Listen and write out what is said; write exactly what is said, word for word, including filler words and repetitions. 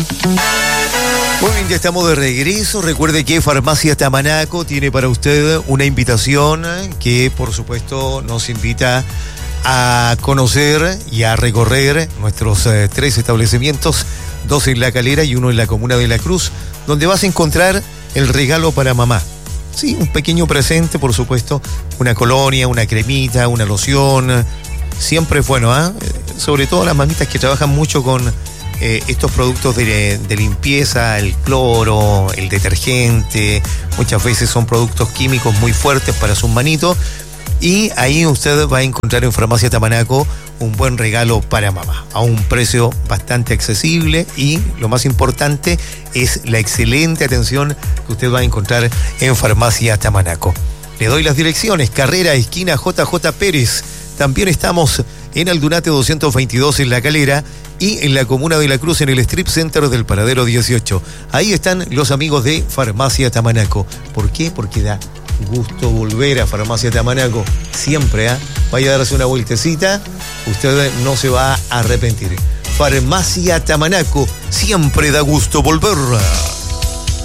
Muy bien, ya estamos de regreso. Recuerde que Farmacia Tamanaco tiene para usted una invitación que, por supuesto, nos invita a conocer y a recorrer nuestros eh, tres establecimientos, dos en La Calera y uno en la Comuna de La Cruz, donde vas a encontrar el regalo para mamá. Sí, un pequeño presente, por supuesto, una colonia, una cremita, una loción. Siempre es bueno, ¿ah? ¿eh? Sobre todo las mamitas que trabajan mucho con eh, estos productos de, de limpieza, el cloro, el detergente. Muchas veces son productos químicos muy fuertes para sus manitos. Y ahí usted va a encontrar en Farmacia Tamanaco un buen regalo para mamá, a un precio bastante accesible, y lo más importante es la excelente atención que usted va a encontrar en Farmacia Tamanaco. Le doy las direcciones: Carrera, esquina J J Pérez. También estamos en Aldunate doscientos veintidós en La Calera y en la Comuna de La Cruz en el Strip Center del Paradero dieciocho. Ahí están los amigos de Farmacia Tamanaco. ¿Por qué? Porque da gusto volver a Farmacia Tamanaco. Siempre, ¿eh? Vaya a darse una vueltecita, usted no se va a arrepentir. Farmacia Tamanaco, siempre da gusto volver.